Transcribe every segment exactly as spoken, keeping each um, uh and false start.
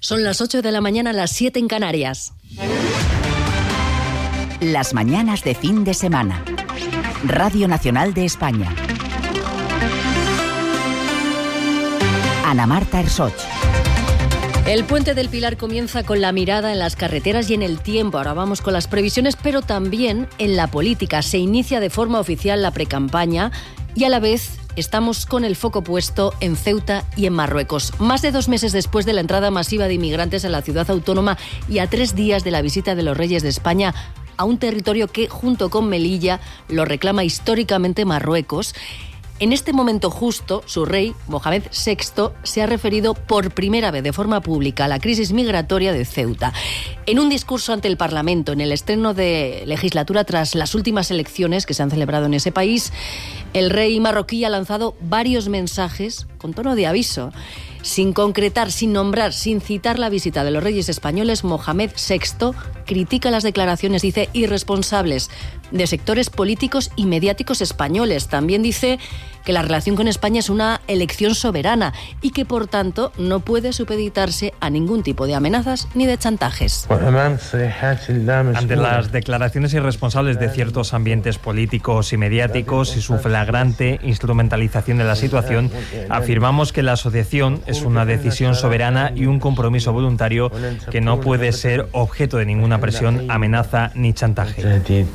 Son las ocho de la mañana, las siete en Canarias. Las mañanas de fin de semana. Radio Nacional de España. Ana Marta Ersoch. El Puente del Pilar comienza con la mirada en las carreteras y en el tiempo. Ahora vamos con las previsiones, pero también en la política. Se inicia de forma oficial la precampaña y a la vez estamos con el foco puesto en Ceuta y en Marruecos. Más de dos meses después de la entrada masiva de inmigrantes a la ciudad autónoma y a tres días de la visita de los Reyes de España a un territorio que, junto con Melilla, lo reclama históricamente Marruecos. En este momento justo, su rey, Mohamed sexto, se ha referido por primera vez de forma pública a la crisis migratoria de Ceuta. En un discurso ante el Parlamento, en el estreno de legislatura tras las últimas elecciones que se han celebrado en ese país, el rey marroquí ha lanzado varios mensajes con tono de aviso. Sin concretar, sin nombrar, sin citar la visita de los reyes españoles, Mohamed sexto critica las declaraciones, dice, irresponsables de sectores políticos y mediáticos españoles. También dice que la relación con España es una elección soberana y que, por tanto, no puede supeditarse a ningún tipo de amenazas ni de chantajes. Ante las declaraciones irresponsables de ciertos ambientes políticos y mediáticos y su flagrante instrumentalización de la situación, afirmamos que la asociación es una decisión soberana y un compromiso voluntario que no puede ser objeto de ninguna presión, amenaza ni chantaje.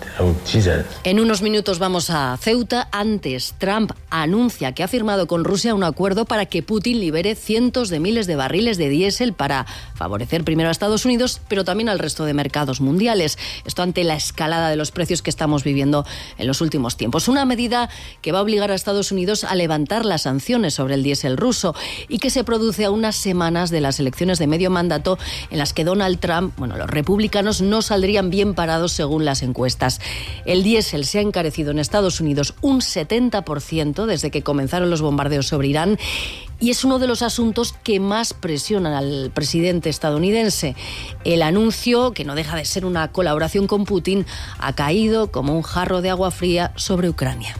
En unos minutos vamos a Ceuta. Antes, Trump anuncia que ha firmado con Rusia un acuerdo para que Putin libere cientos de miles de barriles de diésel para favorecer primero a Estados Unidos, pero también al resto de mercados mundiales. Esto ante la escalada de los precios que estamos viviendo en los últimos tiempos. Una medida que va a obligar a Estados Unidos a levantar las sanciones sobre el diésel ruso y que se produce a unas semanas de las elecciones de medio mandato en las que Donald Trump, bueno, los republicanos no saldrían bien parados según las encuestas. El diésel se ha encarecido en Estados Unidos un setenta por ciento desde que comenzaron los bombardeos sobre Irán y es uno de los asuntos que más presionan al presidente estadounidense. El anuncio, que no deja de ser una colaboración con Putin, ha caído como un jarro de agua fría sobre Ucrania.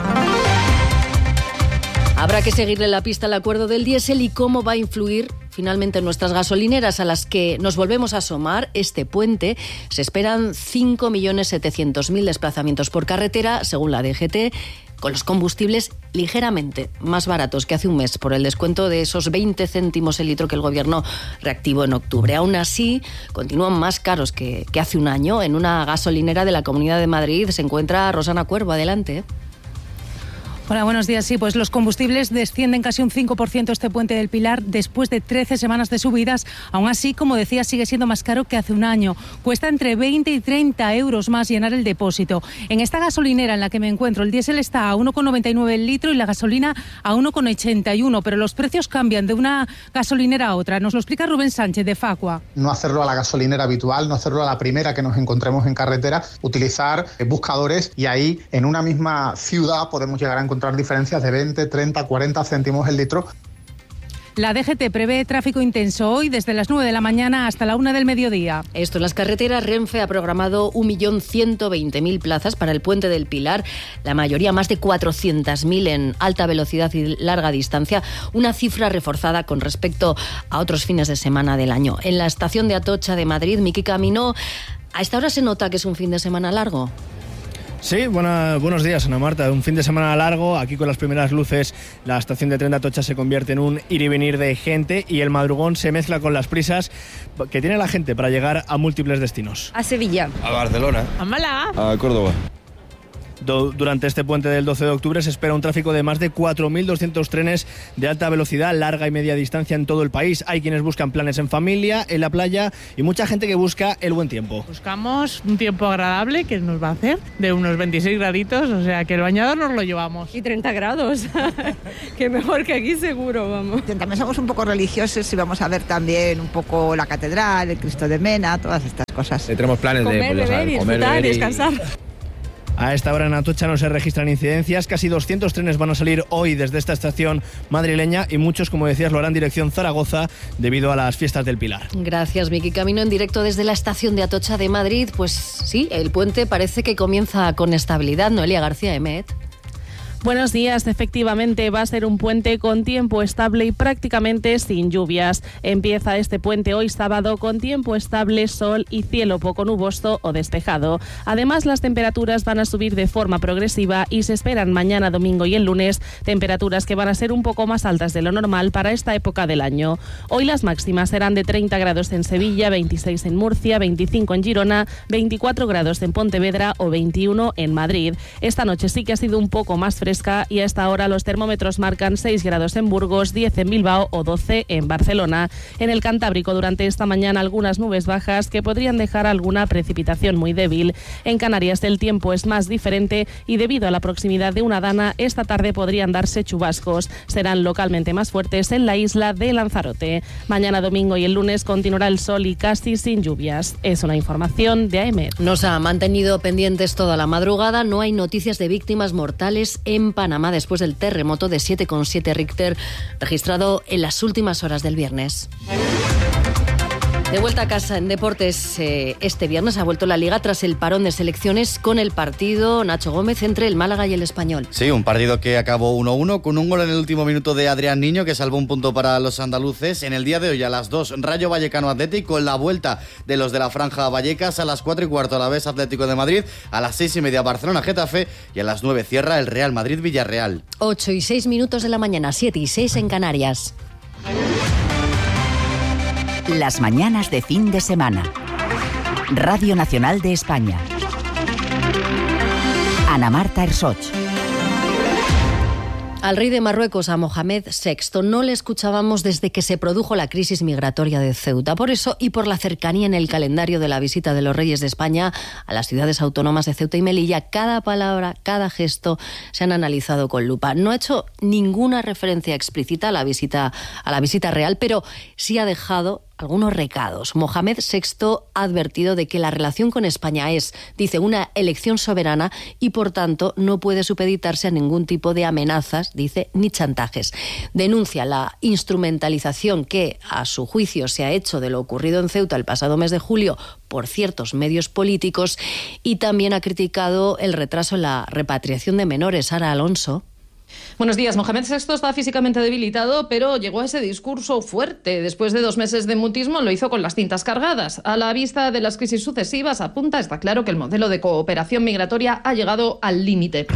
Habrá que seguirle la pista al acuerdo del diésel y cómo va a influir finalmente en nuestras gasolineras a las que nos volvemos a asomar este puente. Se esperan cinco millones setecientos mil desplazamientos por carretera, según la D G T, con los combustibles ligeramente más baratos que hace un mes por el descuento de esos veinte céntimos el litro que el Gobierno reactivó en octubre. Aún así, continúan más caros que, que hace un año. En una gasolinera de la Comunidad de Madrid se encuentra Rosana Cuervo. Adelante. Hola, buenos días. Sí, pues los combustibles descienden casi un cinco por ciento este Puente del Pilar después de trece semanas de subidas. Aún así, como decía, sigue siendo más caro que hace un año. Cuesta entre veinte y treinta euros más llenar el depósito. En esta gasolinera en la que me encuentro, el diésel está a uno con noventa y nueve el litro y la gasolina a uno con ochenta y uno, pero los precios cambian de una gasolinera a otra. Nos lo explica Rubén Sánchez de Facua. No hacerlo a la gasolinera habitual, no hacerlo a la primera que nos encontremos en carretera, utilizar buscadores y ahí en una misma ciudad podemos llegar a encontrar encontrar diferencias de veinte, treinta, cuarenta céntimos el litro. La D G T prevé tráfico intenso hoy desde las nueve de la mañana hasta la una del mediodía. Esto en las carreteras. Renfe ha programado un millón ciento veinte mil plazas para el Puente del Pilar, la mayoría, más de cuatrocientas mil en alta velocidad y larga distancia, una cifra reforzada con respecto a otros fines de semana del año. En la estación de Atocha de Madrid, Miki Camino, ¿a esta hora se nota que es un fin de semana largo? Sí, buena, buenos días, Ana Marta. Un fin de semana largo. Aquí con las primeras luces, la estación de tren de Atocha se convierte en un ir y venir de gente y el madrugón se mezcla con las prisas que tiene la gente para llegar a múltiples destinos. A Sevilla. A Barcelona. A Málaga. A Córdoba. Durante este puente del doce de octubre se espera un tráfico de más de cuatro mil doscientos trenes de alta velocidad, larga y media distancia en todo el país. Hay quienes buscan planes en familia, en la playa y mucha gente que busca el buen tiempo. Buscamos un tiempo agradable que nos va a hacer de unos veintiséis graditos, o sea que el bañador nos lo llevamos. Y treinta grados, que mejor que aquí seguro, vamos. También somos un poco religiosos y vamos a ver también un poco la catedral, el Cristo de Mena, todas estas cosas. Tenemos planes comer, de pues, beber, sabes, disfrutar, comer, beber y descansar. A esta hora en Atocha no se registran incidencias, casi doscientos trenes van a salir hoy desde esta estación madrileña y muchos, como decías, lo harán dirección Zaragoza debido a las fiestas del Pilar. Gracias, Miki Camino, en directo desde la estación de Atocha de Madrid. Pues sí, el puente parece que comienza con estabilidad. Noelia García, Emet. Buenos días. Efectivamente, va a ser un puente con tiempo estable y prácticamente sin lluvias. Empieza este puente hoy sábado con tiempo estable, sol y cielo poco nuboso o despejado. Además, las temperaturas van a subir de forma progresiva y se esperan mañana, domingo y el lunes temperaturas que van a ser un poco más altas de lo normal para esta época del año. Hoy las máximas serán de treinta grados en Sevilla, veintiséis en Murcia, veinticinco en Girona, veinticuatro grados en Pontevedra o veintiuno en Madrid. Esta noche sí que ha sido un poco más fresca y a esta hora los termómetros marcan seis grados en Burgos, diez en Bilbao o doce en Barcelona. En el Cantábrico durante esta mañana algunas nubes bajas que podrían dejar alguna precipitación muy débil. En Canarias el tiempo es más diferente y debido a la proximidad de una dana, esta tarde podrían darse chubascos. Serán localmente más fuertes en la isla de Lanzarote. Mañana domingo y el lunes continuará el sol y casi sin lluvias. Es una información de A E M E T. Nos ha mantenido pendientes toda la madrugada. No hay noticias de víctimas mortales en Panamá después del terremoto de siete coma siete Richter registrado en las últimas horas del viernes. De vuelta a casa en deportes, eh, este viernes ha vuelto la Liga tras el parón de selecciones con el partido, Nacho Gómez, entre el Málaga y el Español. Sí, un partido que acabó uno uno con un gol en el último minuto de Adrián Niño que salvó un punto para los andaluces. En el día de hoy a las dos, Rayo Vallecano Atlético, en la vuelta de los de la Franja Vallecas. A las cuatro y cuarto a la vez Atlético de Madrid, a las seis y media Barcelona Getafe y a las nueve cierra el Real Madrid Villarreal. ocho y seis minutos de la mañana, siete y seis en Canarias. Las mañanas de fin de semana. Radio Nacional de España. Ana Marta Ersoch. Al rey de Marruecos, a Mohamed sexto, no le escuchábamos desde que se produjo la crisis migratoria de Ceuta. Por eso y por la cercanía en el calendario de la visita de los reyes de España a las ciudades autónomas de Ceuta y Melilla, cada palabra, cada gesto se han analizado con lupa. No ha hecho ninguna referencia explícita a la visita, a la visita real, pero sí ha dejado algunos recados. Mohamed sexto ha advertido de que la relación con España es, dice, una elección soberana y, por tanto, no puede supeditarse a ningún tipo de amenazas, dice, ni chantajes. Denuncia la instrumentalización que, a su juicio, se ha hecho de lo ocurrido en Ceuta el pasado mes de julio por ciertos medios políticos y también ha criticado el retraso en la repatriación de menores. Sara Alonso. Buenos días. Mohamed sexto está físicamente debilitado, pero llegó a ese discurso fuerte. Después de dos meses de mutismo, lo hizo con las cintas cargadas. A la vista de las crisis sucesivas, apunta, está claro que el modelo de cooperación migratoria ha llegado al límite.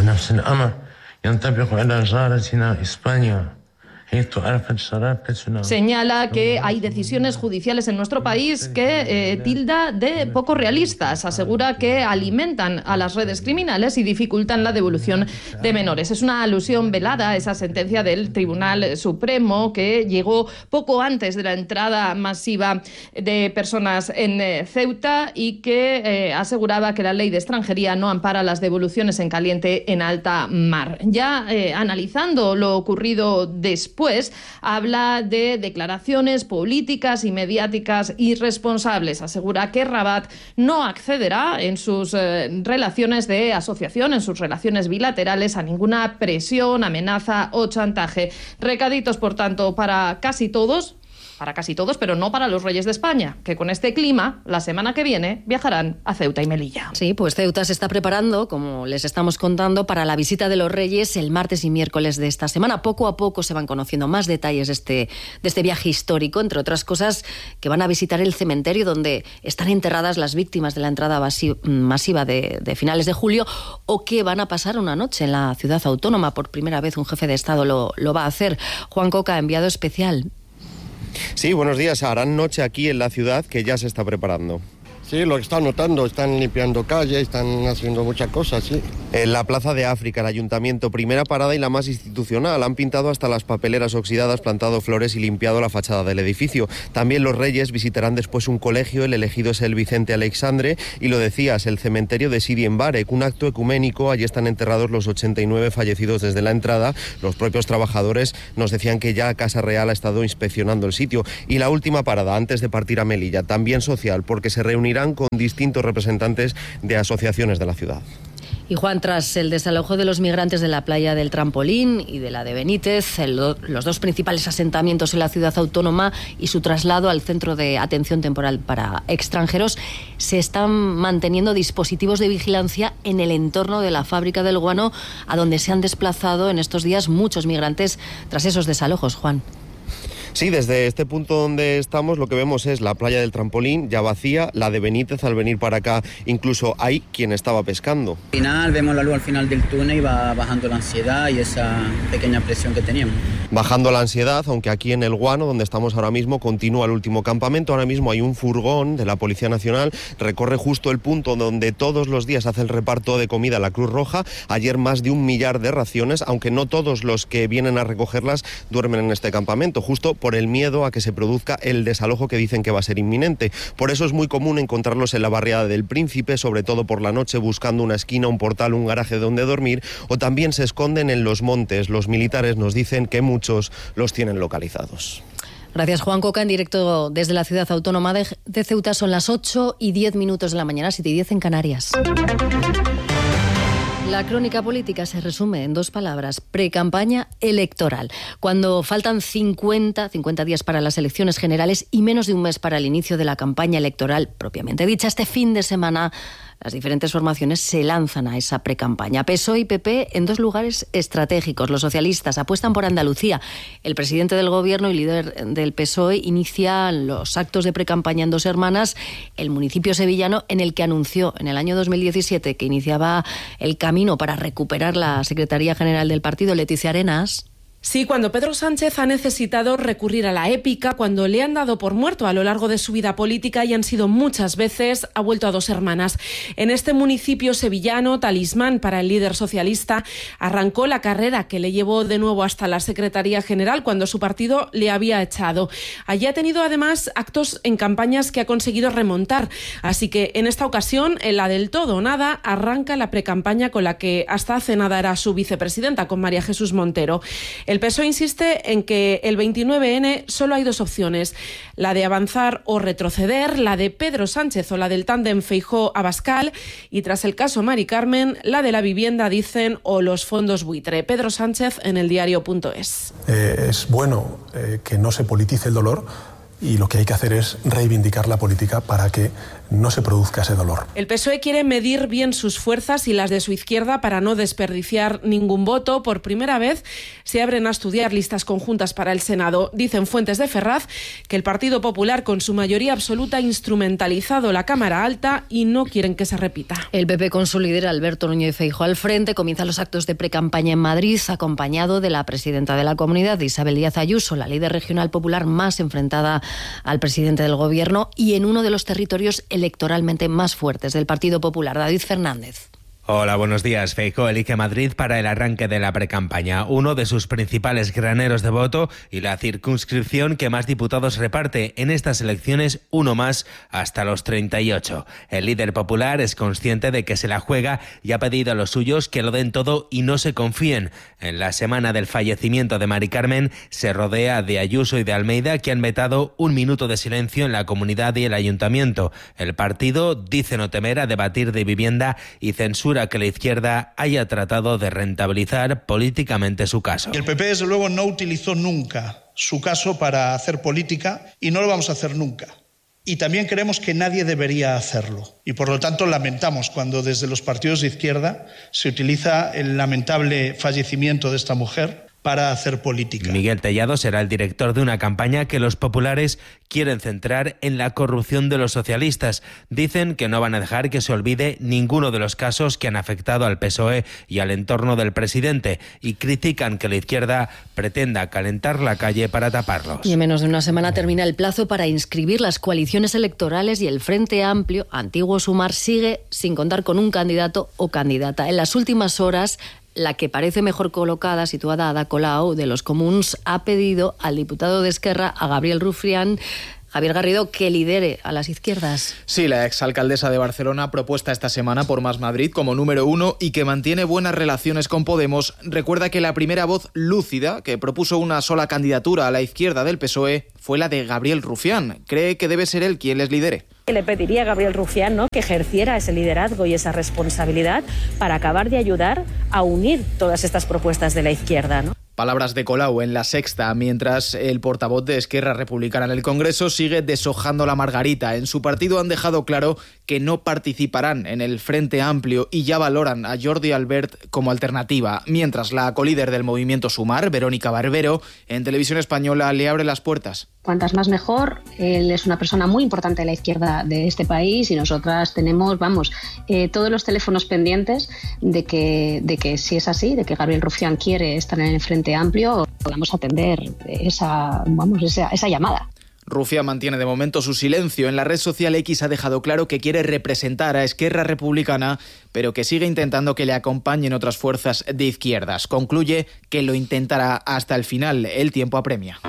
Señala que hay decisiones judiciales en nuestro país que eh, tilda de poco realistas. Asegura que alimentan a las redes criminales y dificultan la devolución de menores. Es una alusión velada a esa sentencia del Tribunal Supremo que llegó poco antes de la entrada masiva de personas en eh, Ceuta y que eh, aseguraba que la ley de extranjería no ampara las devoluciones en caliente en alta mar. Ya eh, analizando lo ocurrido después, Pues habla de declaraciones políticas y mediáticas irresponsables. Asegura que Rabat no accederá en sus eh, relaciones de asociación, en sus relaciones bilaterales, a ninguna presión, amenaza o chantaje. Recaditos, por tanto, para casi todos. Para casi todos, pero no para los reyes de España, que con este clima, la semana que viene, viajarán a Ceuta y Melilla. Sí, pues Ceuta se está preparando, como les estamos contando, para la visita de los reyes el martes y miércoles de esta semana. Poco a poco se van conociendo más detalles de este, de este viaje histórico, entre otras cosas, que van a visitar el cementerio donde están enterradas las víctimas de la entrada masiva de, de finales de julio, o que van a pasar una noche en la ciudad autónoma. Por primera vez un jefe de Estado lo, lo va a hacer. Juan Coca, enviado especial. Sí, buenos días. Harán noche aquí en la ciudad, que ya se está preparando. Sí, lo están notando, están limpiando calles, están haciendo muchas cosas, sí. En la Plaza de África, el Ayuntamiento, primera parada y la más institucional. Han pintado hasta las papeleras oxidadas, plantado flores y limpiado la fachada del edificio. También los reyes visitarán después un colegio, el elegido es el Vicente Alexandre, y lo decías, el cementerio de Sidi en Barek, un acto ecuménico. Allí están enterrados los ochenta y nueve fallecidos desde la entrada. Los propios trabajadores nos decían que ya Casa Real ha estado inspeccionando el sitio. Y la última parada, antes de partir a Melilla, también social, porque se reunirán con distintos representantes de asociaciones de la ciudad. Y Juan, tras el desalojo de los migrantes de la playa del Trampolín y de la de Benítez, el, los dos principales asentamientos en la ciudad autónoma, y su traslado al centro de atención temporal para extranjeros, se están manteniendo dispositivos de vigilancia en el entorno de la fábrica del guano, a donde se han desplazado en estos días muchos migrantes tras esos desalojos, Juan. Sí, desde este punto donde estamos lo que vemos es la playa del Trampolín ya vacía, la de Benítez al venir para acá incluso hay quien estaba pescando. Al final vemos la luz al final del túnel y va bajando la ansiedad y esa pequeña presión que teníamos. Bajando la ansiedad, aunque aquí en el Guano, donde estamos ahora mismo, continúa el último campamento. Ahora mismo hay un furgón de la Policía Nacional, recorre justo el punto donde todos los días hace el reparto de comida a la Cruz Roja. Ayer más de un millar de raciones, aunque no todos los que vienen a recogerlas duermen en este campamento, justo por el miedo a que se produzca el desalojo que dicen que va a ser inminente. Por eso es muy común encontrarlos en la barriada del Príncipe, sobre todo por la noche, buscando una esquina, un portal, un garaje donde dormir, o también se esconden en los montes. Los militares nos dicen que muchos los tienen localizados. Gracias, Juan Coca, en directo desde la ciudad autónoma de, de Ceuta. Son las ocho y diez minutos de la mañana, siete y diez en Canarias. La crónica política se resume en dos palabras: precampaña electoral. Cuando faltan cincuenta, cincuenta días para las elecciones generales y menos de un mes para el inicio de la campaña electoral propiamente dicha, este fin de semana las diferentes formaciones se lanzan a esa precampaña. P S O E y P P en dos lugares estratégicos. Los socialistas apuestan por Andalucía. El presidente del Gobierno y líder del P S O E inicia los actos de precampaña en Dos Hermanas, el municipio sevillano en el que anunció en el año dos mil diecisiete que iniciaba el camino para recuperar la Secretaría General del partido. Leticia Arenas. Sí, cuando Pedro Sánchez ha necesitado recurrir a la épica, cuando le han dado por muerto a lo largo de su vida política y han sido muchas veces, ha vuelto a Dos Hermanas. En este municipio sevillano, talismán para el líder socialista, arrancó la carrera que le llevó de nuevo hasta la Secretaría General cuando su partido le había echado. Allí ha tenido además actos en campañas que ha conseguido remontar. Así que en esta ocasión, en la del todo o nada, arranca la precampaña con la que hasta hace nada era su vicepresidenta, con María Jesús Montero. El P S O E insiste en que el veintinueve ene solo hay dos opciones, la de avanzar o retroceder, la de Pedro Sánchez o la del tándem Feijóo-Abascal, y tras el caso Mari Carmen, la de la vivienda, dicen, o los fondos buitre. Pedro Sánchez en el diario punto es. Eh, es bueno eh, que no se politice el dolor, y lo que hay que hacer es reivindicar la política para que no se produzca ese dolor. El P S O E quiere medir bien sus fuerzas y las de su izquierda para no desperdiciar ningún voto. Por primera vez se abren a estudiar listas conjuntas para el Senado. Dicen fuentes de Ferraz que el Partido Popular, con su mayoría absoluta, ha instrumentalizado la Cámara Alta y no quieren que se repita. El P P, con su líder Alberto Núñez Feijóo al frente, comienza los actos de precampaña en Madrid, acompañado de la presidenta de la Comunidad, Isabel Díaz Ayuso, la líder regional popular más enfrentada al presidente del Gobierno y en uno de los territorios electoralmente más fuertes del Partido Popular. David Fernández. Hola, buenos días. Feijóo elige Madrid para el arranque de la precampaña, uno de sus principales graneros de voto y la circunscripción que más diputados reparte en estas elecciones, uno más hasta los treinta y ocho. El líder popular es consciente de que se la juega y ha pedido a los suyos que lo den todo y no se confíen. En la semana del fallecimiento de Mari Carmen se rodea de Ayuso y de Almeida, que han vetado un minuto de silencio en la Comunidad y el Ayuntamiento. El partido dice no temer a debatir de vivienda y censura que la izquierda haya tratado de rentabilizar políticamente su caso. Y el P P, desde luego, no utilizó nunca su caso para hacer política y no lo vamos a hacer nunca. Y también creemos que nadie debería hacerlo. Y por lo tanto lamentamos cuando desde los partidos de izquierda se utiliza el lamentable fallecimiento de esta mujer para hacer política. Miguel Tellado será el director de una campaña que los populares quieren centrar en la corrupción de los socialistas. Dicen que no van a dejar que se olvide ninguno de los casos que han afectado al P S O E y al entorno del presidente, y critican que la izquierda pretenda calentar la calle para taparlos. Y en menos de una semana termina el plazo para inscribir las coaliciones electorales y el Frente Amplio, antiguo Sumar, sigue sin contar con un candidato o candidata. En las últimas horas, la que parece mejor colocada, situada Ada Colau, de los Comuns, ha pedido al diputado de Esquerra, a Gabriel Rufián, Javier Garrido, que lidere a las izquierdas. Sí, la exalcaldesa de Barcelona, propuesta esta semana por Más Madrid como número uno y que mantiene buenas relaciones con Podemos, recuerda que la primera voz lúcida que propuso una sola candidatura a la izquierda del P S O E fue la de Gabriel Rufián. Cree que debe ser él quien les lidere. Le pediría a Gabriel Rufián, ¿no?, que ejerciera ese liderazgo y esa responsabilidad para acabar de ayudar a unir todas estas propuestas de la izquierda, ¿no? Palabras de Colau en La Sexta, mientras el portavoz de Esquerra Republicana en el Congreso sigue deshojando la margarita. En su partido han dejado claro que no participarán en el Frente Amplio y ya valoran a Jordi Albert como alternativa, mientras la colíder del movimiento Sumar, Verónica Barbero, en Televisión Española le abre las puertas. Cuantas más mejor. Él es una persona muy importante de la izquierda de este país y nosotras tenemos, vamos, eh, todos los teléfonos pendientes de que, de que si es así, de que Gabriel Rufián quiere estar en el Frente Amplio, podamos atender esa, vamos, esa, esa llamada. Rufián mantiene de momento su silencio. En la red social X ha dejado claro que quiere representar a Esquerra Republicana, pero que sigue intentando que le acompañen otras fuerzas de izquierdas. Concluye que lo intentará hasta el final. El tiempo apremia.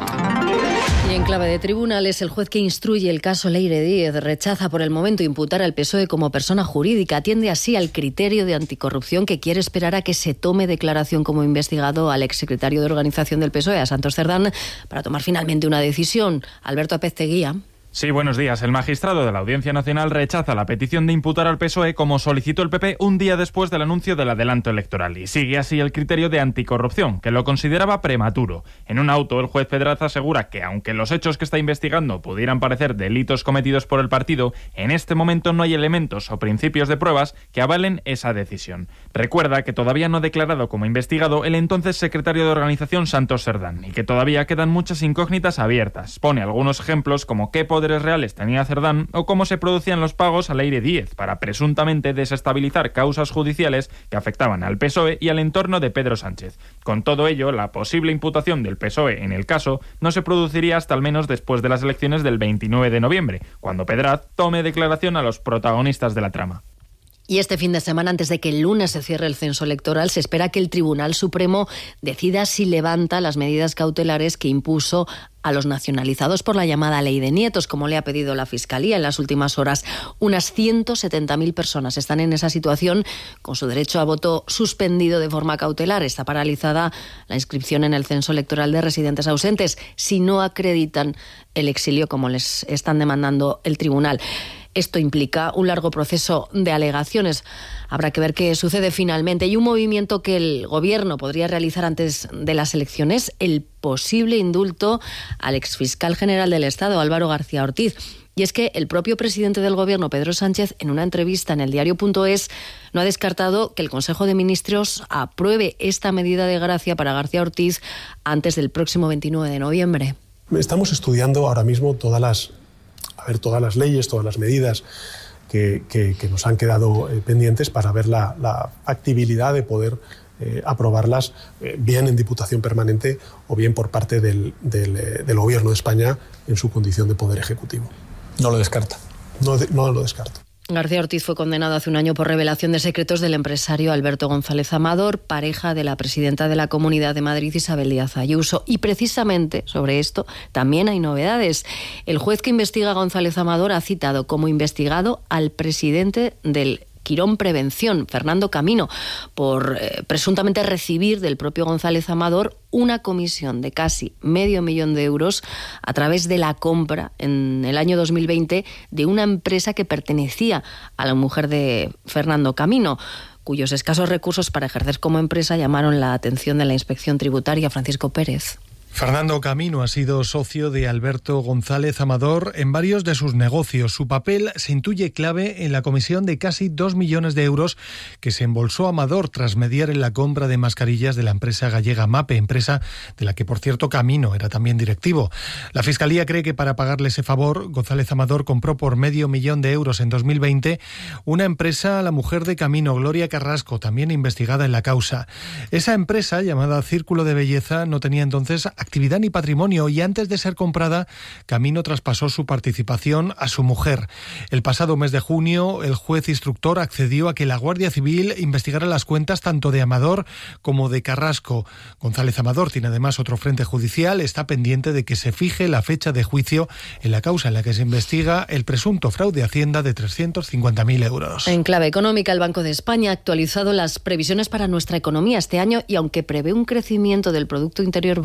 Y en clave de tribunales, el juez que instruye el caso Leire Díez rechaza por el momento imputar al P S O E como persona jurídica. Atiende así al criterio de anticorrupción que quiere esperar a que se tome declaración como investigado al exsecretario de organización del P S O E, a Santos Cerdán, para tomar finalmente una decisión. Alberto Apezteguía. Sí, buenos días. El magistrado de la Audiencia Nacional rechaza la petición de imputar al P S O E como solicitó el P P un día después del anuncio del adelanto electoral y sigue así el criterio de anticorrupción, que lo consideraba prematuro. En un auto, el juez Pedraza asegura que aunque los hechos que está investigando pudieran parecer delitos cometidos por el partido, en este momento no hay elementos o principios de pruebas que avalen esa decisión. Recuerda que todavía no ha declarado como investigado el entonces secretario de organización Santos Cerdán y que todavía quedan muchas incógnitas abiertas. Pone algunos ejemplos como qué poderes reales tenía Cerdán o cómo se producían los pagos a Leire Díez para presuntamente desestabilizar causas judiciales que afectaban al P S O E y al entorno de Pedro Sánchez. Con todo ello, la posible imputación del P S O E en el caso no se produciría hasta al menos después de las elecciones del veintinueve de noviembre, cuando Pedraz tome declaración a los protagonistas de la trama. Y este fin de semana, antes de que el lunes se cierre el censo electoral, se espera que el Tribunal Supremo decida si levanta las medidas cautelares que impuso a los nacionalizados por la llamada Ley de Nietos, como le ha pedido la Fiscalía en las últimas horas. Unas ciento setenta mil personas están en esa situación con su derecho a voto suspendido de forma cautelar. Está paralizada la inscripción en el censo electoral de residentes ausentes si no acreditan el exilio, como les están demandando el tribunal. Esto implica un largo proceso de alegaciones. Habrá que ver qué sucede finalmente. Y un movimiento que el Gobierno podría realizar antes de las elecciones, el posible indulto al exfiscal general del Estado, Álvaro García Ortiz. Y es que el propio presidente del Gobierno, Pedro Sánchez, en una entrevista en el diario punto es, no ha descartado que el Consejo de Ministros apruebe esta medida de gracia para García Ortiz antes del próximo veintinueve de noviembre. Estamos estudiando ahora mismo todas las a ver todas las leyes, todas las medidas que, que, que nos han quedado eh, pendientes para ver la, la factibilidad de poder eh, aprobarlas eh, bien en Diputación Permanente o bien por parte del, del, eh, del Gobierno de España en su condición de Poder Ejecutivo. No lo descarta. No, de, no lo descarto. García Ortiz fue condenado hace un año por revelación de secretos del empresario Alberto González Amador, pareja de la presidenta de la Comunidad de Madrid, Isabel Díaz Ayuso. Y precisamente sobre esto también hay novedades. El juez que investiga a González Amador ha citado como investigado al presidente del Quirón Prevención, Fernando Camino, por eh, presuntamente recibir del propio González Amador una comisión de casi medio millón de euros a través de la compra en el año dos mil veinte de una empresa que pertenecía a la mujer de Fernando Camino, cuyos escasos recursos para ejercer como empresa llamaron la atención de la Inspección Tributaria. Francisco Pérez. Fernando Camino ha sido socio de Alberto González Amador en varios de sus negocios. Su papel se intuye clave en la comisión de casi dos millones de euros que se embolsó Amador tras mediar en la compra de mascarillas de la empresa gallega MAPE, empresa de la que, por cierto, Camino era también directivo. La Fiscalía cree que para pagarle ese favor, González Amador compró por medio millón de euros en dos mil veinte una empresa a la mujer de Camino, Gloria Carrasco, también investigada en la causa. Esa empresa, llamada Círculo de Belleza, no tenía entonces actividad ni patrimonio y antes de ser comprada, Camino traspasó su participación a su mujer. El pasado mes de junio, el juez instructor accedió a que la Guardia Civil investigara las cuentas tanto de Amador como de Carrasco. González Amador tiene además otro frente judicial, está pendiente de que se fije la fecha de juicio en la causa en la que se investiga el presunto fraude a Hacienda de trescientos cincuenta mil euros. En clave económica, el Banco de España ha actualizado las previsiones para nuestra economía este año y aunque prevé un crecimiento del Producto Interior Bruto, también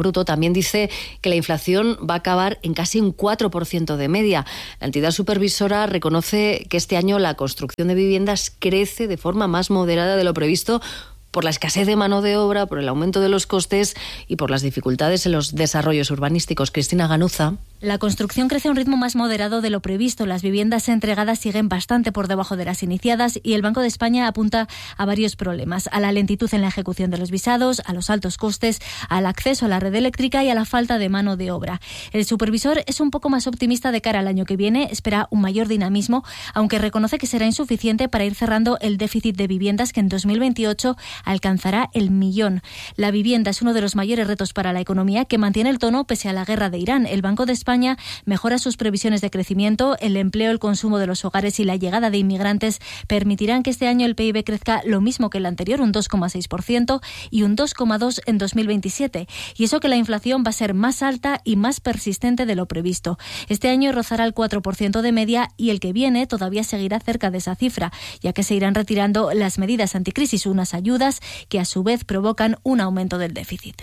También dice que la inflación va a acabar en casi un cuatro por ciento de media. La entidad supervisora reconoce que este año la construcción de viviendas crece de forma más moderada de lo previsto por la escasez de mano de obra, por el aumento de los costes y por las dificultades en los desarrollos urbanísticos. Cristina Ganuza. La construcción crece a un ritmo más moderado de lo previsto. Las viviendas entregadas siguen bastante por debajo de las iniciadas y el Banco de España apunta a varios problemas: a la lentitud en la ejecución de los visados, a los altos costes, al acceso a la red eléctrica y a la falta de mano de obra. El supervisor es un poco más optimista de cara al año que viene, espera un mayor dinamismo, aunque reconoce que será insuficiente para ir cerrando el déficit de viviendas que en dos mil veintiocho alcanzará el millón. La vivienda es uno de los mayores retos para la economía, que mantiene el tono pese a la guerra de Irán. El Banco de España mejora sus previsiones de crecimiento. El empleo, el consumo de los hogares y la llegada de inmigrantes permitirán que este año el P I B crezca lo mismo que el anterior, un dos coma seis por ciento, y un dos coma dos por ciento en dos mil veintisiete. Y eso que la inflación va a ser más alta y más persistente de lo previsto. Este año rozará el cuatro por ciento de media y el que viene todavía seguirá cerca de esa cifra, ya que se irán retirando las medidas anticrisis, unas ayudas que a su vez provocan un aumento del déficit.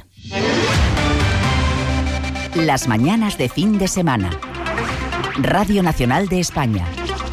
Las mañanas de fin de semana. Radio Nacional de España.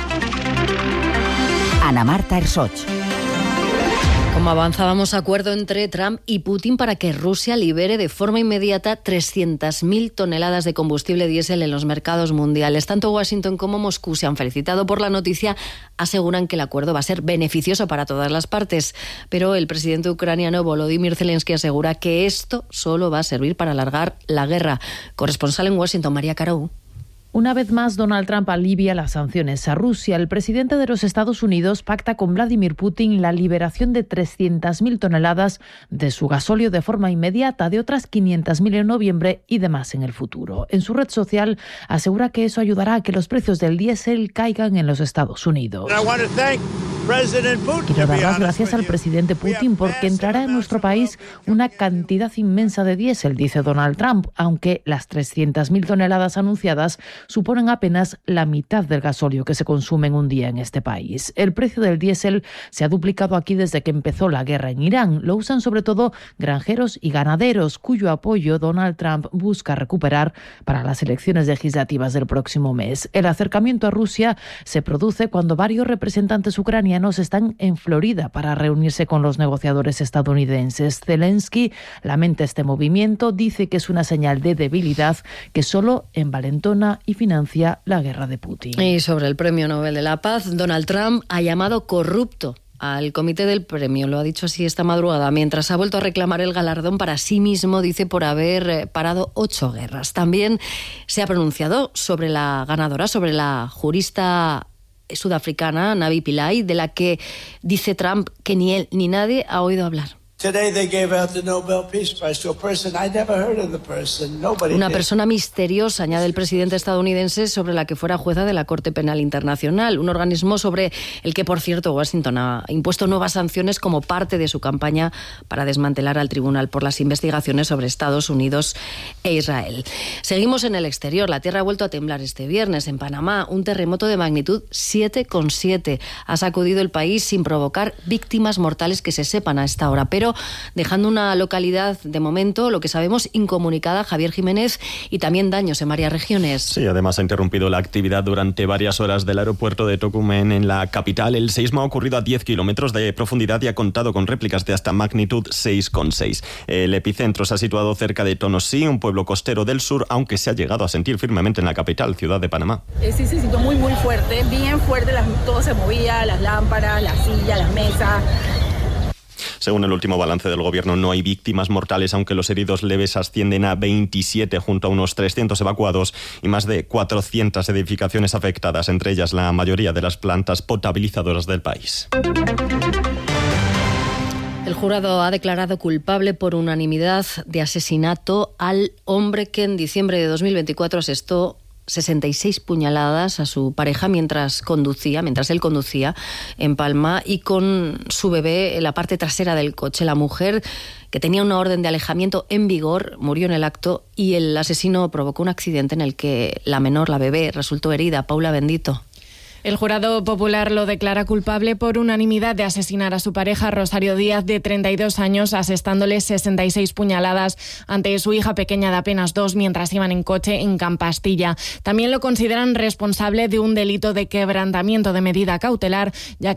Ana Marta Ersoch. Como avanzábamos, acuerdo entre Trump y Putin para que Rusia libere de forma inmediata trescientas mil toneladas de combustible diésel en los mercados mundiales. Tanto Washington como Moscú se han felicitado por la noticia, aseguran que el acuerdo va a ser beneficioso para todas las partes. Pero el presidente ucraniano Volodymyr Zelensky asegura que esto solo va a servir para alargar la guerra. Corresponsal en Washington, María Carou. Una vez más, Donald Trump alivia las sanciones a Rusia. El presidente de los Estados Unidos pacta con Vladimir Putin la liberación de trescientas mil toneladas de su gasóleo de forma inmediata, de otras quinientas mil en noviembre y demás en el futuro. En su red social asegura que eso ayudará a que los precios del diésel caigan en los Estados Unidos. Quiero dar las gracias al presidente Putin porque entrará en nuestro país una cantidad inmensa de diésel, dice Donald Trump, aunque las trescientas mil toneladas anunciadas suponen apenas la mitad del gasóleo que se consume en un día en este país. El precio del diésel se ha duplicado aquí desde que empezó la guerra en Irán. Lo usan sobre todo granjeros y ganaderos, cuyo apoyo Donald Trump busca recuperar para las elecciones legislativas del próximo mes. El acercamiento a Rusia se produce cuando varios representantes ucranianos están en Florida para reunirse con los negociadores estadounidenses. Zelensky lamenta este movimiento, dice que es una señal de debilidad que solo envalentona y financia la guerra de Putin. Y sobre el Premio Nobel de la Paz, Donald Trump ha llamado corrupto al comité del premio, lo ha dicho así esta madrugada, mientras ha vuelto a reclamar el galardón para sí mismo, dice, por haber parado ocho guerras. También se ha pronunciado sobre la ganadora, sobre la jurista sudafricana Navi Pillay, de la que dice Trump que ni él ni nadie ha oído hablar. Una persona misteriosa, añade el presidente estadounidense, sobre la que fuera jueza de la Corte Penal Internacional, un organismo sobre el que, por cierto, Washington ha impuesto nuevas sanciones como parte de su campaña para desmantelar al tribunal por las investigaciones sobre Estados Unidos e Israel. Seguimos en el exterior. La tierra ha vuelto a temblar este viernes en Panamá. Un terremoto de magnitud siete coma siete ha sacudido el país sin provocar víctimas mortales que se sepan a esta hora, pero dejando una localidad, de momento, lo que sabemos, incomunicada, Javier Jiménez, y también daños en varias regiones. Sí, además ha interrumpido la actividad durante varias horas del aeropuerto de Tocumen, en la capital. El sismo ha ocurrido a diez kilómetros de profundidad y ha contado con réplicas de hasta magnitud seis coma seis. El epicentro se ha situado cerca de Tonosí, un pueblo costero del sur, aunque se ha llegado a sentir firmemente en la capital, Ciudad de Panamá. Sí, se sintió muy, muy fuerte, bien fuerte, las, todo se movía, las lámparas, las sillas, las mesas. Según el último balance del gobierno, no hay víctimas mortales, aunque los heridos leves ascienden a veintisiete, junto a unos trescientos evacuados y más de cuatrocientas edificaciones afectadas, entre ellas la mayoría de las plantas potabilizadoras del país. El jurado ha declarado culpable por unanimidad de asesinato al hombre que en diciembre de dos mil veinticuatro asestó sesenta y seis puñaladas a su pareja mientras conducía, mientras él conducía en Palma, y con su bebé en la parte trasera del coche. La mujer, que tenía una orden de alejamiento en vigor, murió en el acto y el asesino provocó un accidente en el que la menor, la bebé, resultó herida. Paula Bendito. El jurado popular lo declara culpable por unanimidad de asesinar a su pareja Rosario Díaz, de treinta y dos años, asestándole sesenta y seis puñaladas ante su hija pequeña de apenas dos mientras iban en coche en Campastilla. También lo consideran responsable de un delito de quebrantamiento de medida cautelar, ya que